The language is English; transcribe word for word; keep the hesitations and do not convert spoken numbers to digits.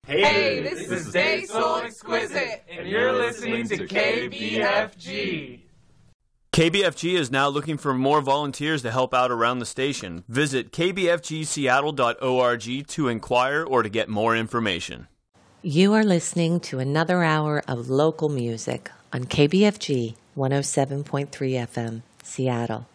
Hey, this is Day Soul Exquisite, and you're listening to K B F G. K B F G is now looking for more volunteers to help out around the station. Visit k b f g seattle dot org to inquire or to get more information. You are listening to another hour of local music on K B F G one oh seven point three F M, Seattle.